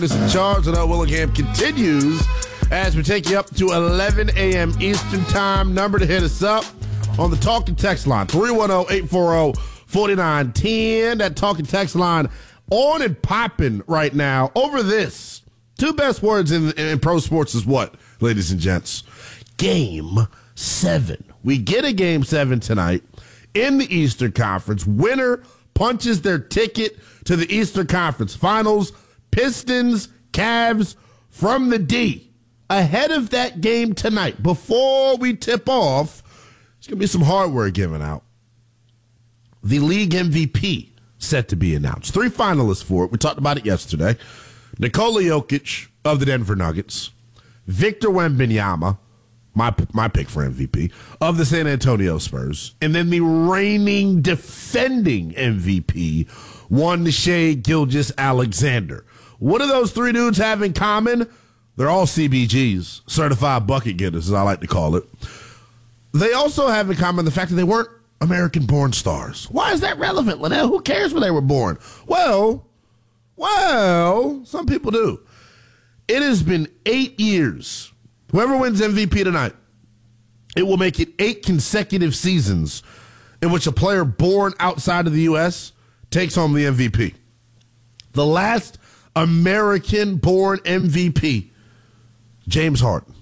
This is Charles and Willingham continues as we take you up to 11 a.m. Eastern Time. Number to hit us up on the talking text line, 310-840-4910. That talking text line on and popping right now over this. Two best words in pro sports is what, ladies and gents? Game 7. We get a Game 7 tonight in the Eastern Conference. Winner punches their ticket to the Eastern Conference Finals. Pistons, Cavs from the D. Ahead of that game tonight, before we tip off, there's going to be some hardware given out. The league MVP set to be announced. 3 finalists for it. We talked about it yesterday. Nikola Jokic of the Denver Nuggets. Victor Wembanyama, my pick for MVP, of the San Antonio Spurs. And then the reigning defending MVP, one Shai Gilgeous-Alexander. What do those 3 dudes have in common? They're all CBGs, certified bucket getters, as I like to call it. They also have in common the fact that they weren't American-born stars. Why is that relevant, Linnell? Who cares where they were born? Well, some people do. It has been 8 years. Whoever wins MVP tonight, it will make it 8 consecutive seasons in which a player born outside of the U.S. takes home the MVP. The last American-born MVP, James Harden.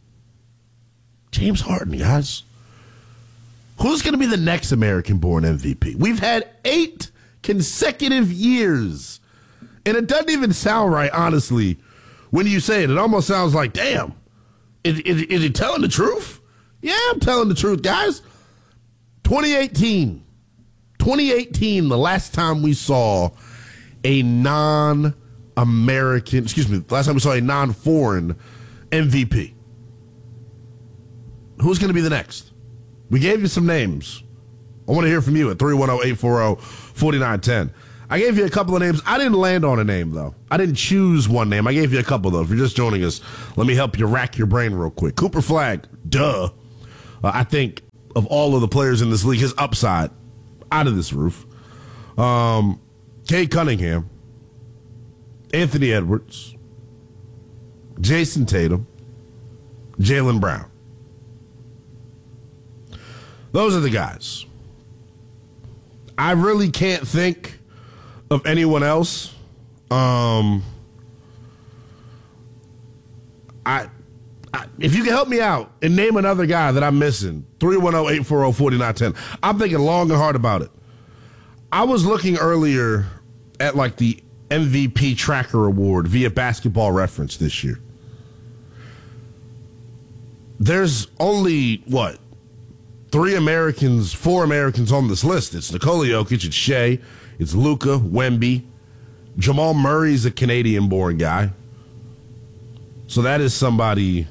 James Harden, guys. Who's going to be the next American-born MVP? We've had 8 consecutive years. And it doesn't even sound right, honestly, when you say it. It almost sounds like, damn, is he telling the truth? Yeah, I'm telling the truth, guys. 2018, the last time we saw a last time we saw a non-foreign MVP. Who's going to be the next? We gave you some names. I want to hear from you at 310-840-4910. I gave you a couple of names. I didn't land on a name, though. I didn't choose one name. I gave you a couple, though. If you're just joining us, let me help you rack your brain real quick. Cooper Flagg, duh. I think of all of the players in this league, his upside, out of this roof. Cade Cunningham, Anthony Edwards, Jason Tatum, Jaylen Brown. Those are the guys. I really can't think of anyone else. If you can help me out and name another guy that I'm missing, 310-840-4910. I'm thinking long and hard about it. I was looking earlier at like the MVP Tracker Award via Basketball Reference this year. There's only, 4 Americans on this list. It's Nikola Jokic, it's Shai, it's Luka, Wemby. Jamal Murray's a Canadian-born guy. So that is somebody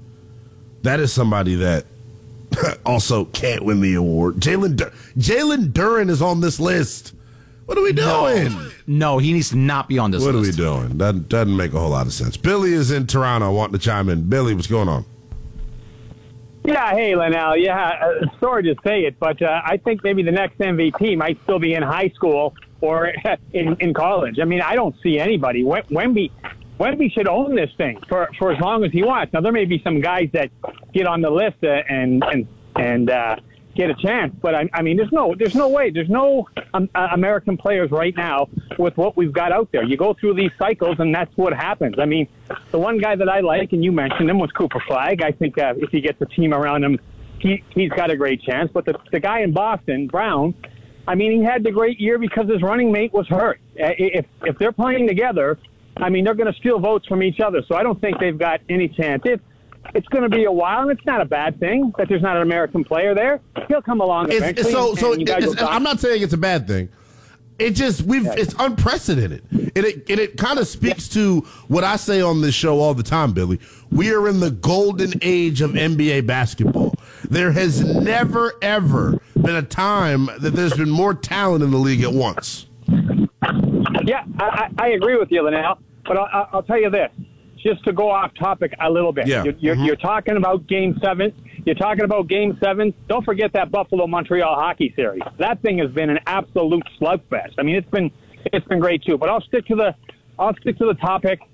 that also can't win the award. Jalen Duren is on this list. What are we doing? No, he needs to not be on this list. What are we doing? That doesn't make a whole lot of sense. Billy is in Toronto wanting to chime in. Billy, what's going on? Yeah, hey, Linnell. Yeah, sorry to say it, but I think maybe the next MVP might still be in high school or in college. I mean, I don't see anybody. Wemby should own this thing for as long as he wants. Now, there may be some guys that get on the list and get a chance, but I mean, there's no way. There's no American players right now with what we've got out there. You go through these cycles, and that's what happens. I mean, the one guy that I like, and you mentioned him, was Cooper Flagg. I think if he gets a team around him, he's got a great chance. But the guy in Boston, Brown, I mean, he had the great year because his running mate was hurt. If they're playing together, I mean, they're going to steal votes from each other. So I don't think they've got any chance. It's going to be a while, and it's not a bad thing that there's not an American player there. He'll come along eventually. I'm not saying it's a bad thing. It's unprecedented. And it kind of speaks to what I say on this show all the time, Billy. We are in the golden age of NBA basketball. There has never, ever been a time that there's been more talent in the league at once. Yeah, I agree with you, Linnell. But I'll tell you this, just to go off topic a little bit. Yeah. You're talking about Game 7. You're talking about Game 7. Don't forget that Buffalo-Montreal hockey series. That thing has been an absolute slugfest. I mean, it's been great too. But I'll stick to the topic.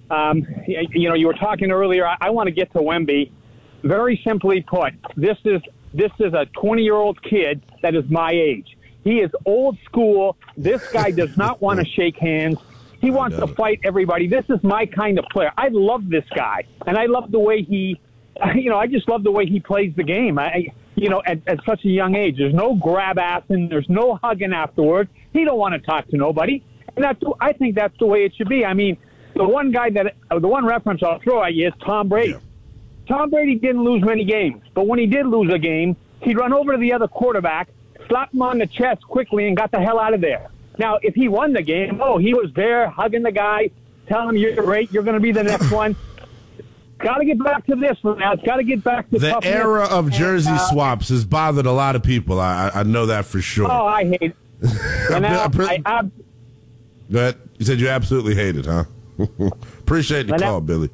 You were talking earlier. I want to get to Wemby. Very simply put, this is a 20-year-old kid that is my age. He is old school. This guy does not want to shake hands. He wants to fight everybody. This is my kind of player. I love this guy, and I love the way he, I just love the way he plays the game. At such a young age, there's no grab assing, there's no hugging afterwards. He don't want to talk to nobody, and I think that's the way it should be. I mean, the one reference I'll throw at you is Tom Brady. Yeah. Tom Brady didn't lose many games, but when he did lose a game, he'd run over to the other quarterback, slap him on the chest quickly, and got the hell out of there. Now, if he won the game, he was there hugging the guy, telling him you're great, you're going to be the next one. Got to get back to this one now. It's got to get back to the era of jersey swaps has bothered a lot of people. I know that for sure. Oh, I hate it. Go ahead. You said you absolutely hate it, huh? Appreciate the call, Billy.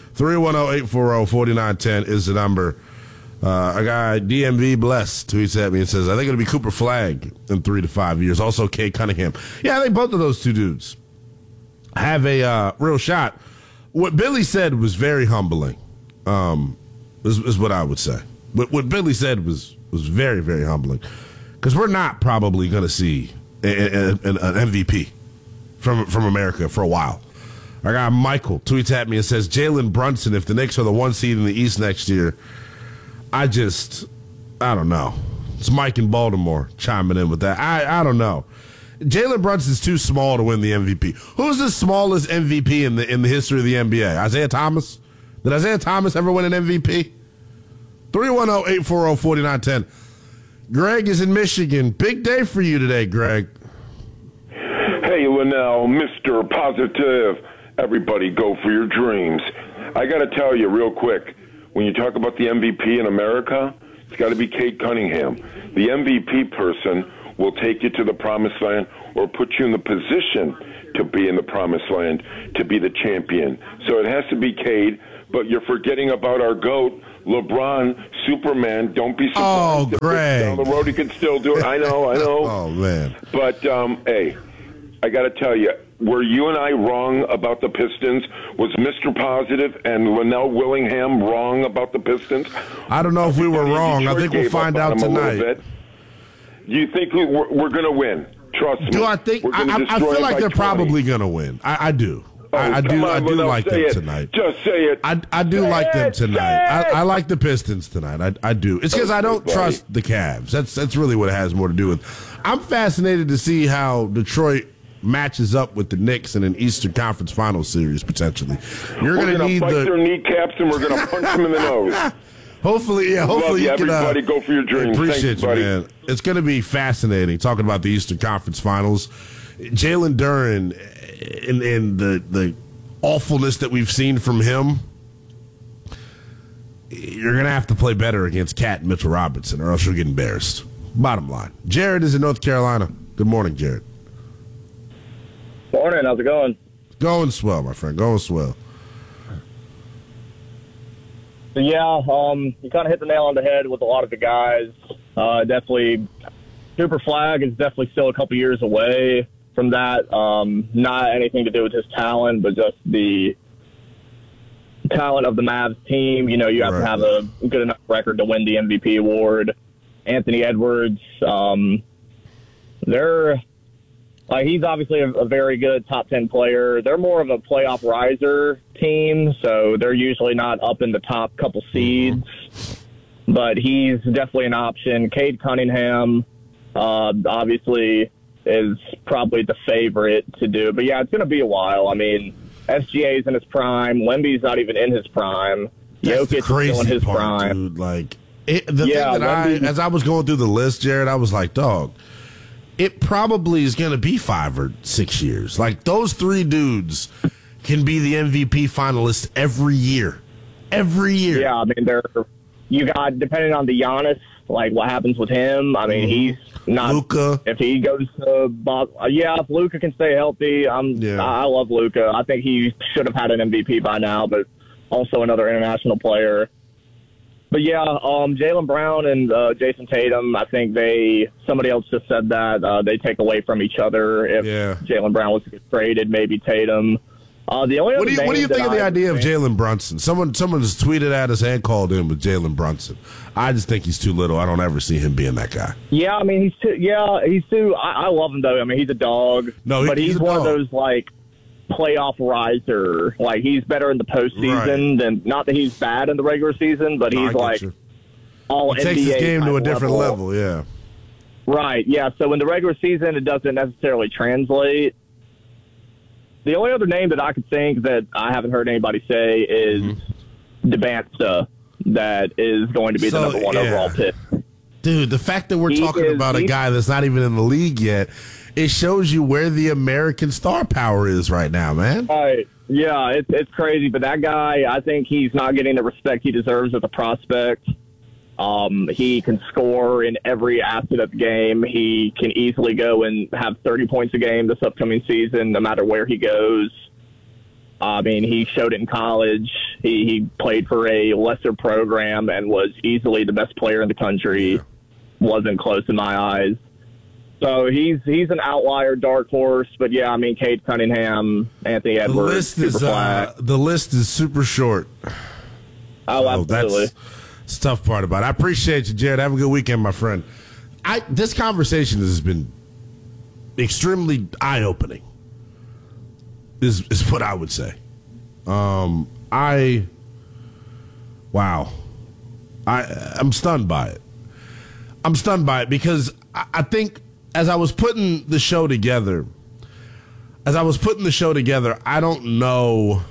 310-840-4910 is the number. A guy, DMV Bless, tweets at me and says, I think it'll be Cooper Flagg in 3 to 5 years. Also, Cade Cunningham. Yeah, I think both of those two dudes have a real shot. What Billy said was very humbling, is what I would say. What Billy said was very, very humbling. Because we're not probably going to see an MVP from America for a while. Our guy Michael tweets at me and says, Jalen Brunson, if the Knicks are the 1 seed in the East next year, I don't know. It's Mike in Baltimore chiming in with that. I don't know. Jalen Brunson's too small to win the MVP. Who's the smallest MVP in the history of the NBA? Isaiah Thomas? Did Isaiah Thomas ever win an MVP? 310-840-4910. Greg is in Michigan. Big day for you today, Greg. Hey, Linnell, Mr. Positive. Everybody go for your dreams. I got to tell you real quick, when you talk about the MVP in America, it's got to be Cade Cunningham. The MVP person will take you to the promised land or put you in the position to be in the promised land, to be the champion. So it has to be Cade, but you're forgetting about our GOAT, LeBron, Superman. Don't be surprised. Oh, Greg. Down the road, he can still do it. I know. Oh, man. But, hey, I got to tell you, were you and I wrong about the Pistons? Was Mr. Positive and Linnell Willingham wrong about the Pistons? I don't know if we were wrong. I think we'll find out tonight. Do you think we're going to win? Trust me. Do I think? I feel like they're probably going to win. I do. I do like them tonight. Just say it. I do like them tonight. I like the Pistons tonight. I do. It's because I don't trust the Cavs. That's really what it has more to do with. I'm fascinated to see how Detroit matches up with the Knicks in an Eastern Conference Finals series potentially. You're going to need their kneecaps and we're going to punch them in the nose. Hopefully, Hopefully, you everybody go for your dreams. Appreciate you, man. It's going to be fascinating talking about the Eastern Conference Finals. Jalen Duren and the awfulness that we've seen from him. You're going to have to play better against Cat and Mitchell Robinson, or else you'll get embarrassed. Bottom line. Jared is in North Carolina. Good morning, Jared. Morning. How's it going? Going swell, my friend. Going swell. So, yeah, you kind of hit the nail on the head with a lot of the guys. Definitely, Cooper Flagg is definitely still a couple years away from that. Not anything to do with his talent, but just the talent of the Mavs team. You have to have a good enough record to win the MVP award. Anthony Edwards, he's obviously a very good top 10 player. They're more of a playoff riser team, so they're usually not up in the top couple seeds. But he's definitely an option. Cade Cunningham, obviously, is probably the favorite to do. But, yeah, it's going to be a while. I mean, SGA's in his prime. Wemby's not even in his prime. That's Jokic is still in his prime. Dude. As I was going through the list, Jared, I was like, dog, it probably is going to be 5 or 6 years. Like, those three dudes can be the MVP finalists every year. Every year. Yeah, I mean, you got, depending on the Giannis, like what happens with him. I mean, he's not. Luka. If he goes to if Luka can stay healthy, I love Luka. I think he should have had an MVP by now, but also another international player. But yeah, Jaylen Brown and Jason Tatum, I think somebody else just said that they take away from each other. If Jaylen Brown was to get traded, maybe Tatum. The only other What do you name think of the that idea of Jalen Brunson? Someone's tweeted at us and called in with Jalen Brunson. I just think he's too little. I don't ever see him being that guy. Yeah, I mean, he's too. I love him though. I mean, he's a dog. No, but he's one of those like playoff riser. Like he's better in the postseason than not that he's bad in the regular season, but he's like all NBA. Takes his game to a different level. level. Yeah. Right. Yeah. So in the regular season, it doesn't necessarily translate. The only other name that I could think that I haven't heard anybody say is DeBansta, that is going to be the number one overall pick. Dude, the fact that we're talking about a guy that's not even in the league yet, it shows you where the American star power is right now, man. Right. Yeah, it's crazy. But that guy, I think he's not getting the respect he deserves as a prospect. He can score in every asset of the game. He can easily go and have 30 points a game this upcoming season, no matter where he goes. I mean, he showed it in college. He played for a lesser program and was easily the best player in the country. Yeah. Wasn't close in my eyes. So he's an outlier, dark horse. But, yeah, I mean, Cade Cunningham, Anthony Edwards, the list is super short. Oh, absolutely. It's the tough part about it. I appreciate you, Jared. Have a good weekend, my friend. This conversation has been extremely eye-opening, is what I would say. I'm stunned by it. I'm stunned by it because I think as I was putting the show together, I don't know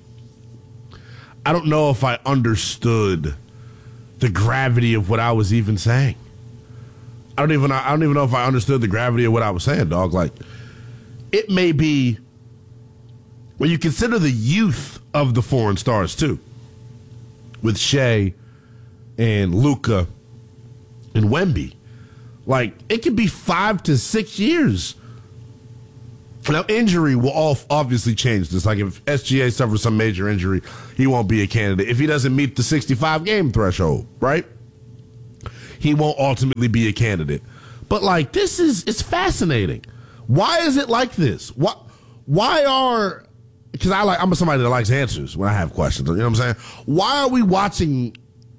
if I understood the gravity of what I was even saying. I don't even know if I understood the gravity of what I was saying, dog. Like, it may be, when you consider the youth of the foreign stars too, with Shea and Luka and Wemby, like, it could be 5 to 6 years. Now, injury will obviously change this. Like, if SGA suffers some major injury, he won't be a candidate. If he doesn't meet the 65-game threshold, right, he won't ultimately be a candidate. But, like, it's fascinating. Why is it like this? Because I'm somebody that likes answers when I have questions. You know what I'm saying? Why are we watching,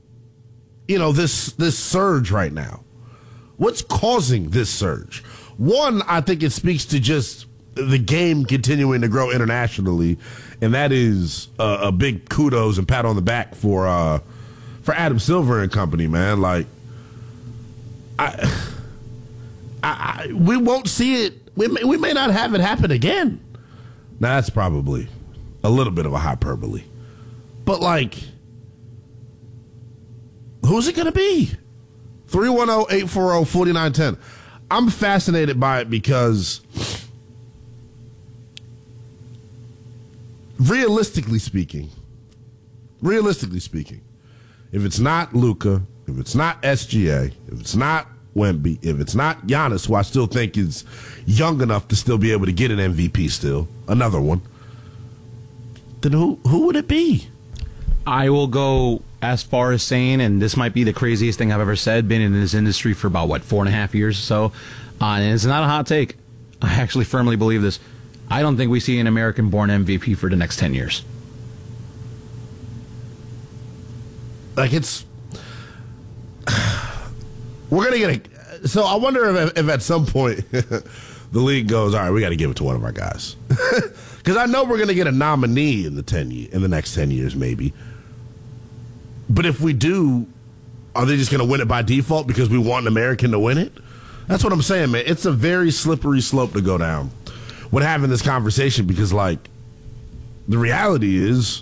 this surge right now? What's causing this surge? One, I think it speaks to just the game continuing to grow internationally, and that is a big kudos and pat on the back for Adam Silver and company, man. Like, we won't see it. We may not have it happen again. Now, that's probably a little bit of a hyperbole, but like, who's it going to be? 310-840-4910. I'm fascinated by it because, realistically speaking, if it's not Luka, if it's not SGA, if it's not Wemby, if it's not Giannis, who I still think is young enough to still be able to get an MVP still, another one, then who would it be? I will go as far as saying, and this might be the craziest thing I've ever said, been in this industry for about, 4.5 years or so, and it's not a hot take. I actually firmly believe this. I don't think we see an American-born MVP for the next 10 years. Like, we're going to get so I wonder if at some point the league goes, all right, we got to give it to one of our guys. Because I know we're going to get a nominee in the next 10 years, maybe. But if we do, are they just going to win it by default because we want an American to win it? That's what I'm saying, man. It's a very slippery slope to go down when having this conversation because, like, the reality is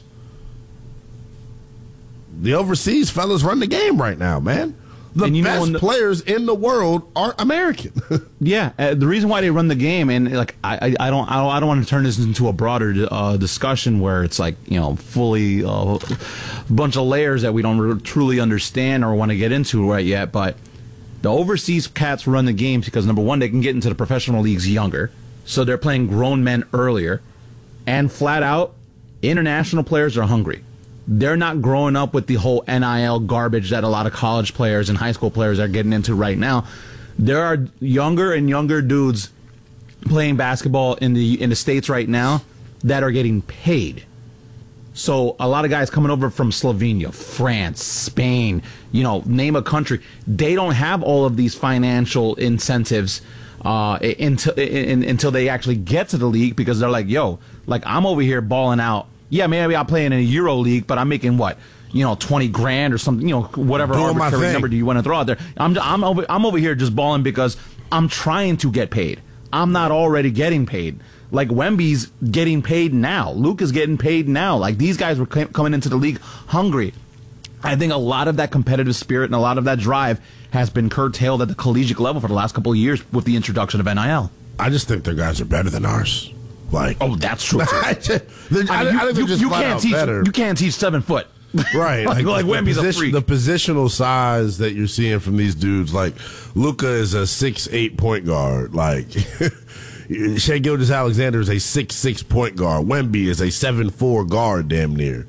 the overseas fellas run the game right now, man. The best players in the world are American. Yeah, the reason why they run the game, and like I don't want to turn this into a broader discussion where it's like fully a bunch of layers that we don't truly understand or want to get into right yet. But the overseas cats run the games because, number one, they can get into the professional leagues younger, so they're playing grown men earlier, and flat out, international players are hungry. They're not growing up with the whole NIL garbage that a lot of college players and high school players are getting into right now. There are younger and younger dudes playing basketball in the States right now that are getting paid. So a lot of guys coming over from Slovenia, France, Spain, name a country, they don't have all of these financial incentives until they actually get to the league, because they're like, yo, like, I'm over here balling out. Yeah, maybe I'll play in a Euro league, but I'm making what? 20 grand or something, whatever arbitrary number do you want to throw out there. I'm over here just balling because I'm trying to get paid. I'm not already getting paid. Like, Wemby's getting paid now. Luke is getting paid now. Like, these guys were coming into the league hungry. I think a lot of that competitive spirit and a lot of that drive has been curtailed at the collegiate level for the last couple of years with the introduction of NIL. I just think their guys are better than ours. Like, oh, that's true. I think they're just flat out better. You can't teach 7 foot. Right. like Wemby's a freak. The positional size that you're seeing from these dudes, like, Luka is a 6'8" point guard. Like, Shai Gilgeous-Alexander is a 6'6" point guard. Wemby is a 7'4" guard, damn near.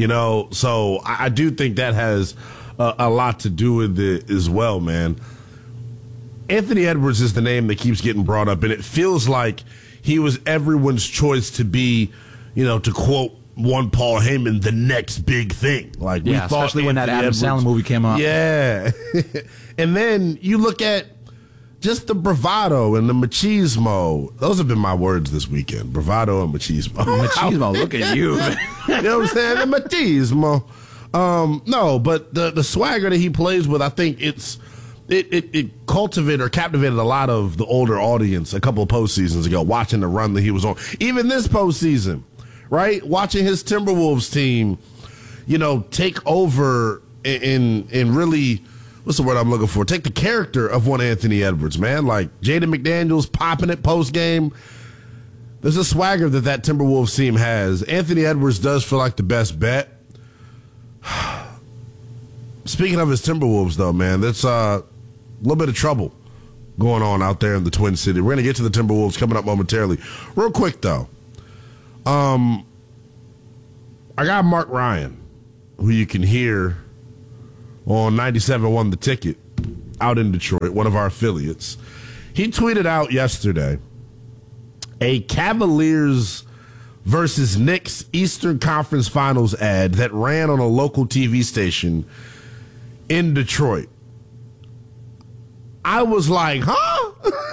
So I do think that has a lot to do with it as well, man. Anthony Edwards is the name that keeps getting brought up, and it feels like he was everyone's choice to be, to quote one Paul Heyman, the next big thing. Like, we thought, especially when that Adam Sandler movie came out. Yeah. And then you look at just the bravado and the machismo. Those have been my words this weekend. Bravado and machismo. Machismo, look at you. You know what I'm saying? The machismo. No, but the swagger that he plays with, I think it cultivated or captivated a lot of the older audience a couple of postseasons ago, watching the run that he was on. Even this postseason, right? Watching his Timberwolves team, take over and really, what's the word I'm looking for? Take the character of one Anthony Edwards, man. Like, Jaden McDaniels popping it post-game. There's a swagger that Timberwolves team has. Anthony Edwards does feel like the best bet. Speaking of his Timberwolves, though, man, that's a little bit of trouble going on out there in the Twin City. We're going to get to the Timberwolves coming up momentarily. Real quick, though. I got Mark Ryan, who you can hear on 97.1 The Ticket out in Detroit, one of our affiliates. He tweeted out yesterday a Cavaliers versus Knicks Eastern Conference Finals ad that ran on a local TV station in Detroit. I was like, huh?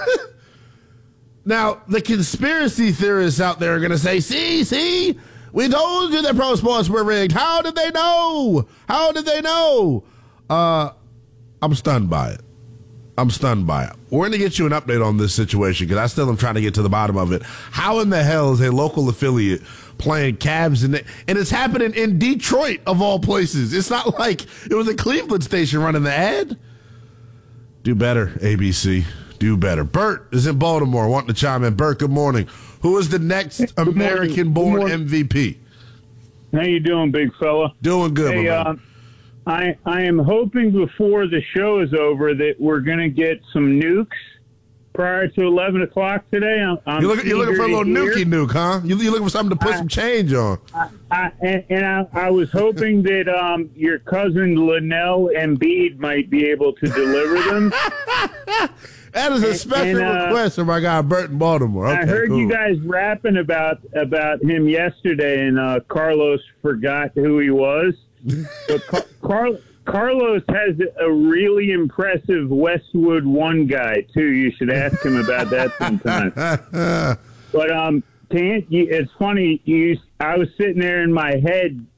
Now, the conspiracy theorists out there are going to say, see, we told you that pro sports were rigged. How did they know? I'm stunned by it. We're going to get you an update on this situation because I still am trying to get to the bottom of it. How in the hell is a local affiliate playing Cavs? And it's happening in Detroit, of all places. It's not like it was a Cleveland station running the ad. Do better, ABC. Do better. Bert is in Baltimore wanting to chime in. Bert, good morning. Who is the next American-born MVP? How you doing, big fella? Doing good, hey, my man. I am hoping before the show is over that we're going to get some nukes prior to 11 o'clock today. You're looking for a little nuke, huh? You're looking for something to put some change on. I was hoping that your cousin Linnell Embiid might be able to deliver them. That is a special request from my guy Bert in Baltimore. Okay, I heard cool. you guys rapping about him yesterday, and Carlos forgot who he was. But Carlos has a really impressive Westwood One guy too. You should ask him about that sometime. But it's funny. I was sitting there in my head,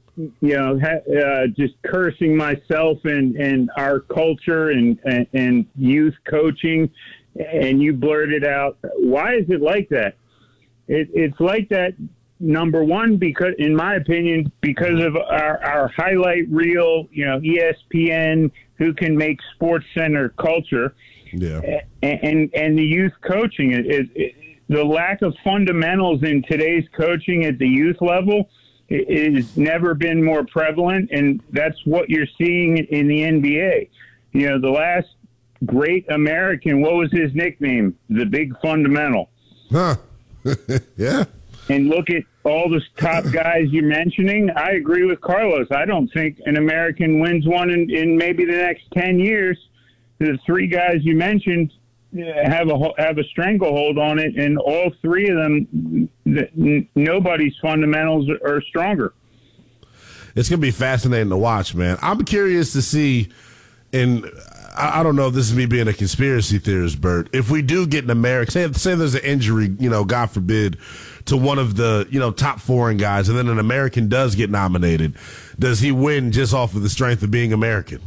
just cursing myself and our culture and youth coaching, and you blurted out, "Why is it like that?" It's like that. Number one, because, in my opinion, because of our highlight reel, ESPN, who can make Sports Center culture, yeah, and the youth coaching, the lack of fundamentals in today's coaching at the youth level is never been more prevalent, and that's what you're seeing in the NBA. The last great American, what was his nickname? The Big Fundamental. Huh? Yeah. And look at all the top guys you're mentioning. I agree with Carlos. I don't think an American wins one in maybe the next 10 years. The three guys you mentioned have a stranglehold on it, and all three of them, nobody's fundamentals are stronger. It's going to be fascinating to watch, man. I'm curious to see, and I don't know if this is me being a conspiracy theorist, Bert, if we do get an American, say there's an injury, God forbid, to one of the, top foreign guys, and then an American does get nominated, does he win just off of the strength of being American?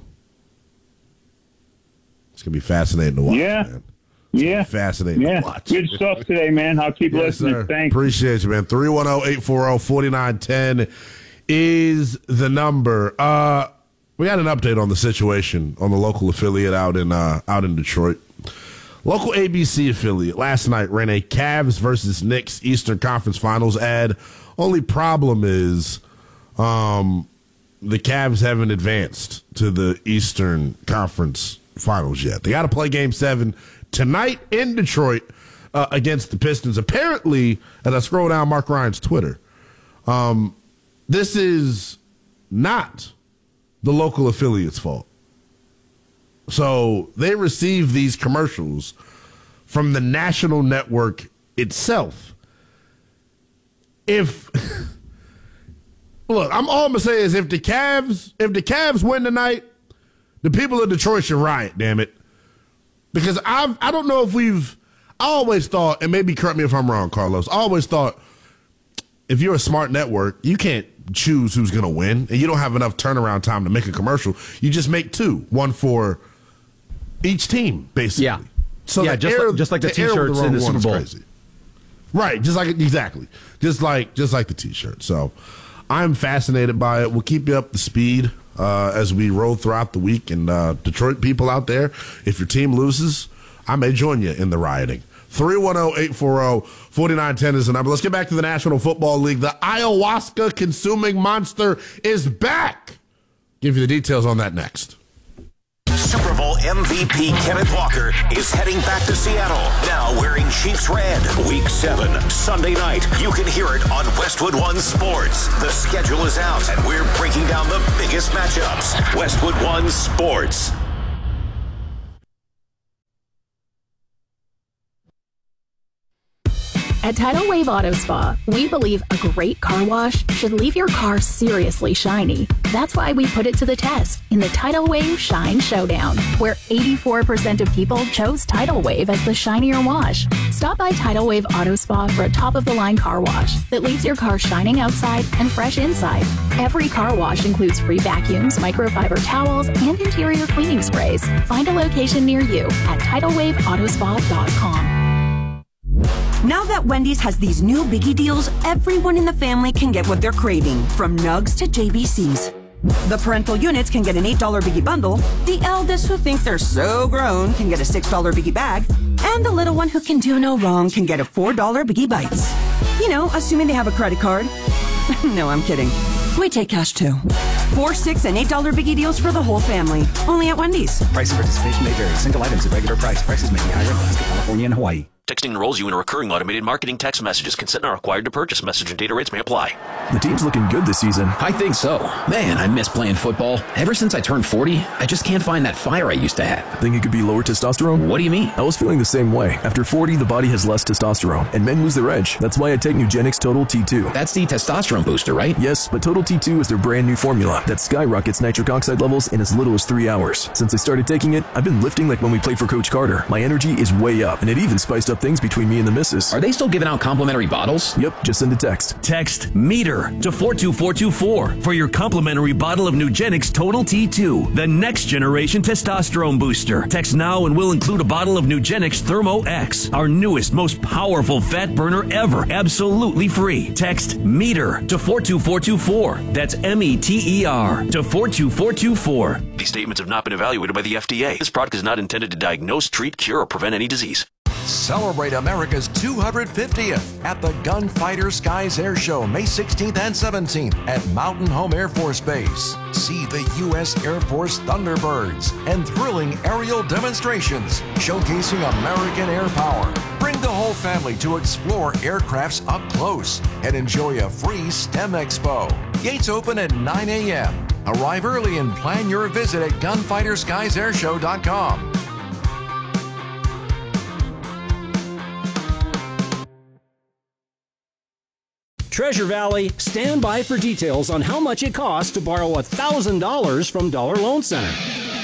It's going to be fascinating to watch, man. Yeah. Fascinating to watch. Good stuff today, man. I'll keep listening. Sir. Thanks. Appreciate you, man. 310-840-4910 is the number. We got an update on the situation on the local affiliate out in Detroit. Local ABC affiliate last night ran a Cavs versus Knicks Eastern Conference Finals ad. Only problem is the Cavs haven't advanced to the Eastern Conference Finals yet. They got to play Game 7 tonight in Detroit against the Pistons. Apparently, as I scroll down Mark Ryan's Twitter, this is not the local affiliate's fault. So they receive these commercials from the national network itself. Look, all I'm gonna say is if the Cavs win tonight, the people of Detroit should riot, damn it. Because I don't know if I always thought, and maybe correct me if I'm wrong, Carlos, I always thought if you're a smart network, you can't choose who's going to win, and you don't have enough turnaround time to make a commercial. You just make two, one for each team, basically. Yeah. So just like the T-shirts in the Super Bowl. Crazy. Right, just like the T-shirt. So I'm fascinated by it. We'll keep you up to speed as we roll throughout the week. And Detroit people out there, if your team loses, I may join you in the rioting. 310-840-4910 is the number. Let's get back to the National Football League. The ayahuasca-consuming monster is back. Give you the details on that next. Super Bowl MVP Kenneth Walker is heading back to Seattle, now wearing Chiefs red. Week 7, Sunday night. You can hear it on Westwood One Sports. The schedule is out, and we're breaking down the biggest matchups. Westwood One Sports. At Tidal Wave Auto Spa, we believe a great car wash should leave your car seriously shiny. That's why we put it to the test in the Tidal Wave Shine Showdown, where 84% of people chose Tidal Wave as the shinier wash. Stop by Tidal Wave Auto Spa for a top-of-the-line car wash that leaves your car shining outside and fresh inside. Every car wash includes free vacuums, microfiber towels, and interior cleaning sprays. Find a location near you at TidalWaveAutospa.com. Now that Wendy's has these new biggie deals, everyone in the family can get what they're craving, from nugs to JBCs. The parental units can get an $8 biggie bundle, the eldest who think they're so grown can get a $6 biggie bag, and the little one who can do no wrong can get a $4 biggie bites. You know, assuming they have a credit card. No, I'm kidding. We take cash too. 4, 6, and $8 biggie deals for the whole family. Only at Wendy's. Price and participation may vary. Single items at regular price. Prices may be higher in Alaska, California, and Hawaii. Texting enrolls you in a recurring automated marketing text messages. Consent not required to purchase. Message and data rates may apply. The team's looking good this season. I think so. Man, I miss playing football. Ever since I turned 40, I just can't find that fire I used to have. Think it could be lower testosterone? What do you mean? I was feeling the same way. After 40, the body has less testosterone, and men lose their edge. That's why I take Nugenix Total T2. That's the testosterone booster, right? Yes, but Total T2 is their brand new formula that skyrockets nitric oxide levels in as little as 3 hours. Since I started taking it, I've been lifting like when we played for Coach Carter. My energy is way up, and it even spiced up things between me and the missus. Are they still giving out complimentary bottles? Yep, just send a text. Text METER to 42424 for your complimentary bottle of Nugenix Total T2, the next generation testosterone booster. Text now and we'll include a bottle of Nugenix Thermo X, our newest, most powerful fat burner ever, absolutely free. Text METER to 42424. That's METER to 42424. These statements have not been evaluated by the FDA. This product is not intended to diagnose, treat, cure, or prevent any disease. Celebrate America's 250th at the Gunfighter Skies Air Show, May 16th and 17th at Mountain Home Air Force Base. See the U.S. Air Force Thunderbirds and thrilling aerial demonstrations showcasing American air power. Bring the whole family to explore aircrafts up close and enjoy a free STEM Expo. Gates open at 9 a.m. Arrive early and plan your visit at gunfighterskiesairshow.com. Treasure Valley, stand by for details on how much it costs to borrow $1,000 from Dollar Loan Center.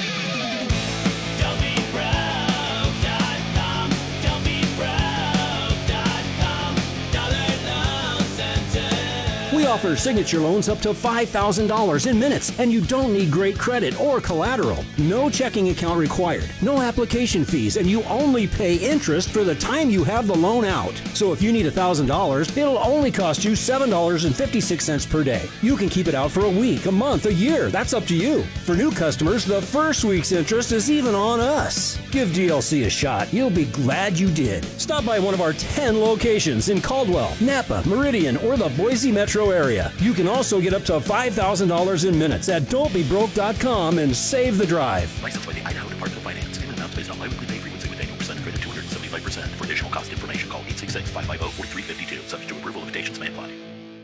We offer signature loans up to $5,000 in minutes, and you don't need great credit or collateral. No checking account required, no application fees, and you only pay interest for the time you have the loan out. So if you need $1,000, it'll only cost you $7.56 per day. You can keep it out for a week, a month, a year. That's up to you. For new customers, the first week's interest is even on us. Give DLC a shot. You'll be glad you did. Stop by one of our 10 locations in Caldwell, Napa, Meridian, or the Boise metro area. You can also get up to $5,000 in minutes at don'tbebroke.com and save the drive. Licensed by the Idaho Department of Finance. Payment amounts based on biweekly pay frequency with annual percent credit 275%. For additional cost information, call 866-550-4352. Subject to approval, limitations may apply.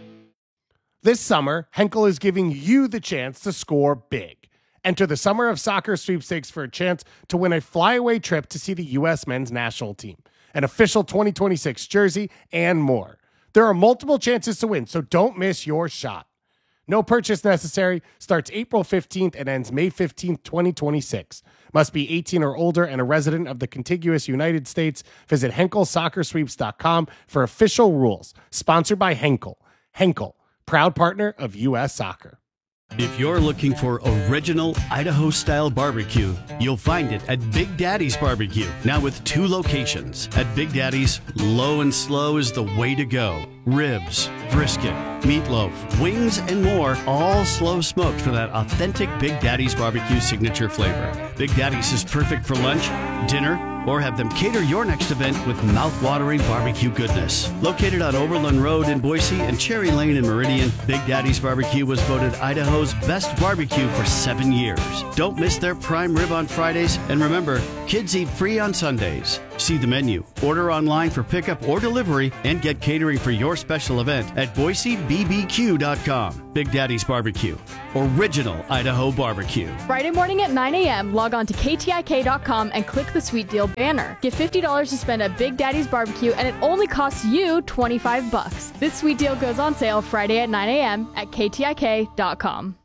This summer, Henkel is giving you the chance to score big. Enter the Summer of Soccer sweepstakes for a chance to win a flyaway trip to see the U.S. men's national team, an official 2026 jersey, and more. There are multiple chances to win, so don't miss your shot. No purchase necessary. Starts April 15th and ends May 15th, 2026. Must be 18 or older and a resident of the contiguous United States. Visit HenkelSoccerSweeps.com for official rules. Sponsored by Henkel. Henkel, proud partner of U.S. Soccer. If you're looking for original Idaho-style barbecue, you'll find it at Big Daddy's Barbecue, now with 2 locations. At Big Daddy's, low and slow is the way to go. Ribs, brisket, meatloaf, wings, and more, all slow smoked for that authentic Big Daddy's Barbecue signature flavor. Big Daddy's is perfect for lunch, dinner, or have them cater your next event with mouth-watering barbecue goodness. Located on Overland Road in Boise and Cherry Lane in Meridian, Big Daddy's Barbecue was voted Idaho's best barbecue for 7 years. Don't miss their prime rib on Fridays, and remember, kids eat free on Sundays. See the menu, order online for pickup or delivery, and get catering for your special event at BoiseBBQ.com. Big Daddy's Barbecue, original Idaho barbecue. Friday morning at 9 a.m., log on to KTIK.com and click the Sweet Deal banner. Get $50 to spend at Big Daddy's Barbecue, and it only costs you $25. This sweet deal goes on sale Friday at 9 a.m. at KTIK.com.